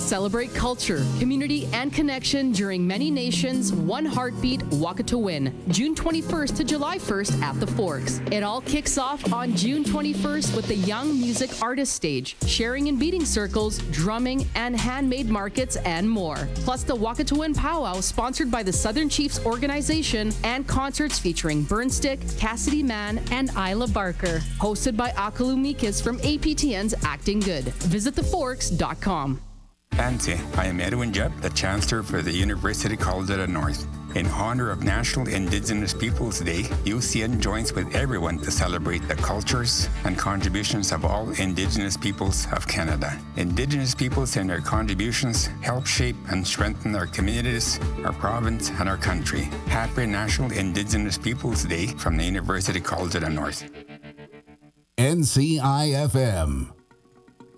Celebrate culture, community, and connection during Many Nations One Heartbeat Walk to Win, June 21st to July 1st at the Forks. It all kicks off on June 21st with the Young Music Artist Stage, sharing and beating circles, drumming, and handmade markets, and more. Plus the Walk to Win powwow sponsored by the Southern Chiefs organization and concerts featuring Burnstick, Cassidy Mann, and Isla Barker. Hosted by Akalu Mikis from APTN's Acting Good. Visit theforks.com. Fancy, I am Edwin Jebb, the Chancellor for the University College of the North. In honor of National Indigenous Peoples Day, UCN joins with everyone to celebrate the cultures and contributions of all Indigenous peoples of Canada. Indigenous peoples and their contributions help shape and strengthen our communities, our province, and our country. Happy National Indigenous Peoples Day from the University College of the North. NCIFM.